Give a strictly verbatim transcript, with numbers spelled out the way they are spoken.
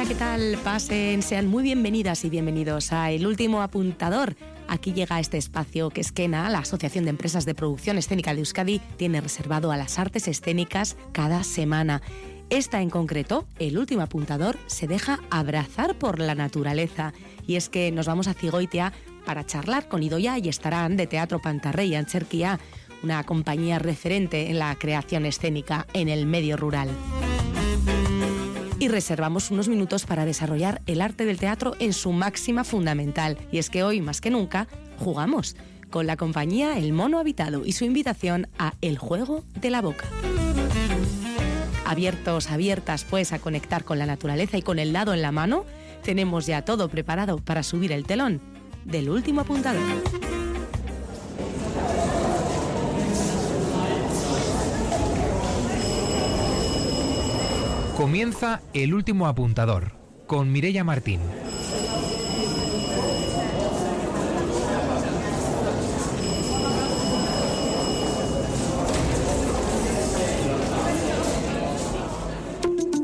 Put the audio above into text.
Hola, ¿qué tal? Pasen, sean muy bienvenidas y bienvenidos a El Último Apuntador. Aquí llega este espacio que Skena, la Asociación de Empresas de Producción Escénica de Euskadi, tiene reservado a las artes escénicas cada semana. Esta en concreto, El Último Apuntador, se deja abrazar por la naturaleza. Y es que nos vamos a Zigoitia para charlar con Idoia y estarán de Teatro Pantarrey y Antzerkia, una compañía referente en la creación escénica en el medio rural. Y reservamos unos minutos para desarrollar el arte del teatro en su máxima fundamental. Y es que hoy, más que nunca, jugamos con la compañía El Mono Habitado y su invitación a El Juego de la Boca. Abiertos, abiertas, pues, a conectar con la naturaleza y con el dado en la mano, tenemos ya todo preparado para subir el telón del Último Apuntador. Comienza El Último Apuntador, con Mireia Martín.